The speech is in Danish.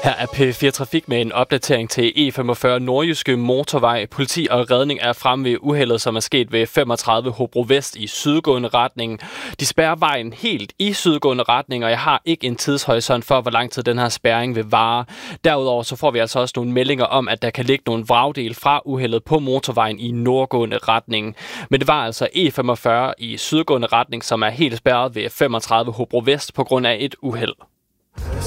Her er P4 Trafik med en opdatering til E45 Nordjyske Motorvej. Politi og redning er fremme ved uheldet, som er sket ved 35 Hobro Vest i sydgående retning. De spærrer vejen helt i sydgående retning, og jeg har ikke en tidshorisont for, hvor lang tid den her spærring vil vare. Derudover så får vi altså også nogle meldinger om, at der kan ligge nogle vragdel fra uheldet på motorvejen i nordgående retning. Men det var altså E45 i sydgående retning, som er helt spærret ved 35 Hobro Vest på grund af et uheld.